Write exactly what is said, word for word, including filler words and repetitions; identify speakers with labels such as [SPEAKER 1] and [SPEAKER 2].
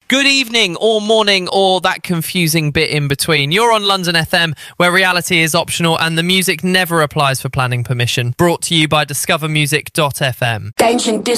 [SPEAKER 1] Good evening or morning or that confusing bit in between. You're on London F M, where reality is optional and the music never applies for planning permission. Brought to you by discover music dot f m.